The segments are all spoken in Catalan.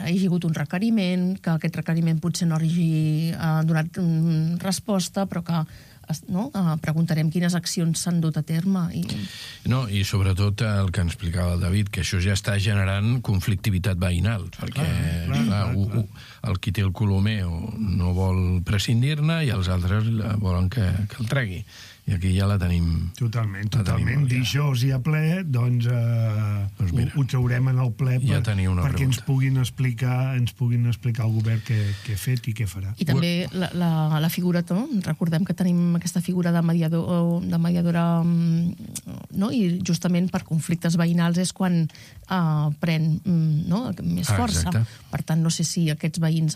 hi hagi hagut un requeriment, que aquest requeriment potser no hagi donat resposta, però que preguntarem quines accions s'han dut a terme. I sobretot el que ens explicava el David, que això ja està generant conflictivitat veïnal, perquè el qui té el colomer no vol prescindir-ne i els altres volen que el tregui. I aquí ja la tenim... Totalment. Dijous i a ple, doncs ho traurem en el ple perquè ens puguin explicar al govern què ha fet i què farà. I també la figura, recordem que tenim aquesta figura de mediadora, i justament per conflictes veïnals és quan pren més força. Per tant, no sé si aquests veïns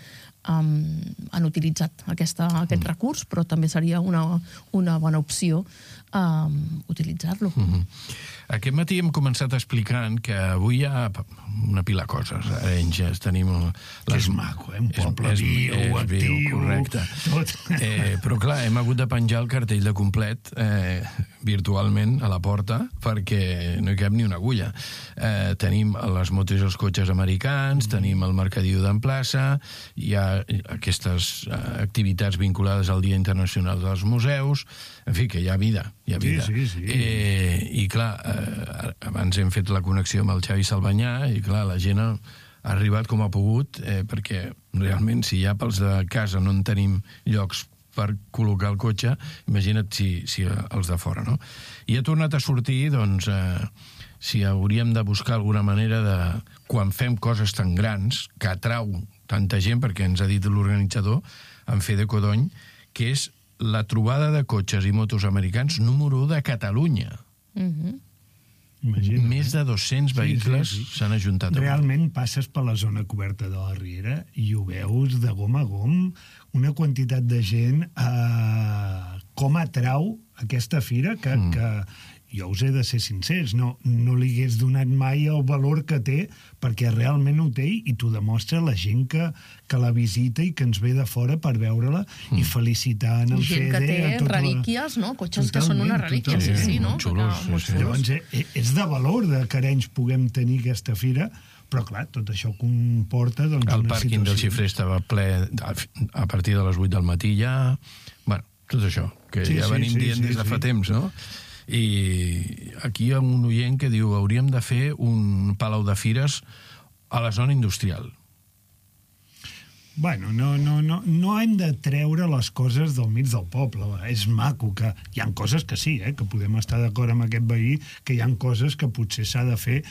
han utilitzat aquest recurs, però també seria una bona opció utilitzar-lo. Aquest matí hem començat explicant que avui hi ha una pila de coses. Arenys, tenim... Que és maco, un poble viu, actiu... Correcte. Tot. Però clar, hem hagut de penjar el cartell de complet virtualment a la porta perquè no hi cap ni una agulla. Tenim les motos i els cotxes americans, tenim el mercadillo d'Amplaça, hi ha aquestes activitats vinculades al Dia Internacional dels Museus, en fi, que hi ha vida. Sí. I clar, abans hem fet la connexió amb el Xavi Salvanyà i clar, la gent ha arribat com ha pogut, perquè realment si ja pels de casa no en tenim llocs per col·locar el cotxe, imagina't si els de fora, no? I ha tornat a sortir, doncs, si hauríem de buscar alguna manera de, quan fem coses tan grans, que atrau tanta gent, perquè ens ha dit l'organitzador, en Fede Codony, que és la trobada de cotxes i motos americans número 1 de Catalunya. Imagina't. Més de 200 vehicles s'han ajuntat. Realment passes per la zona coberta de la Riera i ho veus de gom a gom, una quantitat de gent, com atrau aquesta fira que jo us he de ser sincers, no li hagués donat mai el valor que té, perquè realment ho té i t'ho demostra la gent que la visita i que ens ve de fora per veure-la i felicitar en el Fede. Gent que té relíquies, no? Cotxes que són una relíquia, sí, no? Molt xulos. Llavors, és de valor que Arenys puguem tenir aquesta fira, però clar, tot això comporta una situació. El pàrquing del Xifrer estava ple a partir de les 8 del matí ja... Bueno, tot això, que ja venim dient des de fa temps, no? I aquí hi ha un oient que diu hauríem de fer un palau de fires a la zona industrial. Bueno, no hem de treure les coses del mig del poble. És maco que hi ha coses que sí, que podem estar d'acord amb aquest veí, que hi ha coses que potser s'ha de fer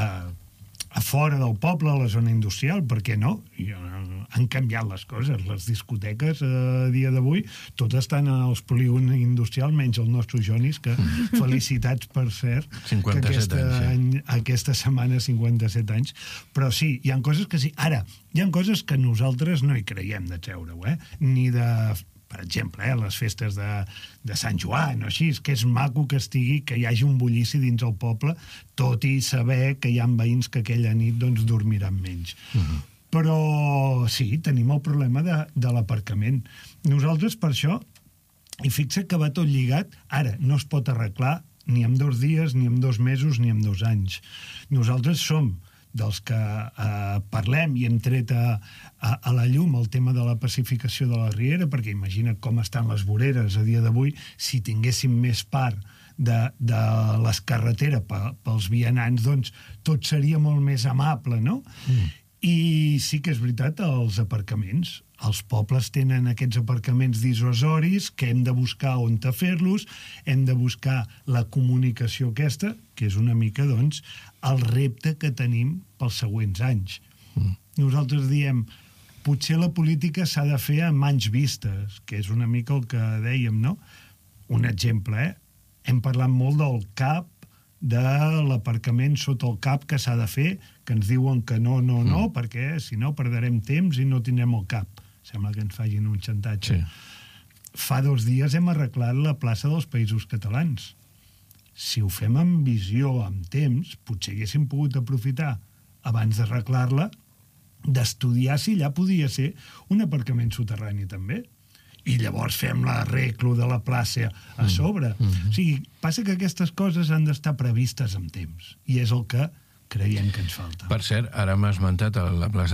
a fora del poble, a la zona industrial, per què no? Han canviat les coses. Les discoteques a dia d'avui tot estan als polígons industrials, menys el nostre Jonis, que felicitats per cert, 57 anys, aquesta setmana 57 anys, però sí, hi ha coses que sí. Ara, hi ha coses que nosaltres no hi creiem de treure-ho, ni de... Per exemple, les festes de Sant Joan o així, que és maco que hi hagi un bullici dins el poble, tot i saber que hi ha veïns que aquella nit doncs dormiran menys. Però sí, tenim el problema de l'aparcament. Nosaltres per això, i fixa que va tot lligat, ara no es pot arreglar ni en 2 dies, ni en 2 mesos, ni en 2 anys. Nosaltres som dels que parlem i hem tret a la llum el tema de la pacificació de la Riera, perquè imagina't com estan les voreres a dia d'avui, si tinguéssim més part de les carreteres pels vianants, doncs tot seria molt més amable, no? I sí que és veritat, els aparcaments. Els pobles tenen aquests aparcaments dissuasoris que hem de buscar on fer-los, hem de buscar la comunicació aquesta, que és una mica, doncs, el repte que tenim pels següents anys. Nosaltres diem, potser la política s'ha de fer amb anys vistes, que és una mica el que dèiem, no? Un exemple, hem parlat molt del CAP, de l'aparcament sota el CAP que s'ha de fer, que ens diuen que no, perquè si no perdrem temps i no tindrem el CAP. Sembla que ens facin un xantatge. Fa 2 dies hem arreglat la plaça dels Països Catalans. Si ho fem amb visió, amb temps, potser haguéssim pogut aprofitar, abans d'arreglar-la, d'estudiar si allà podia ser un aparcament soterrani també. I llavors fem l'arreglo de la plaça a sobre. O sigui, passa que aquestes coses han d'estar previstes amb temps. I és el que creiem que ens falta. Per cert, ara m'ha esmentat a la plaça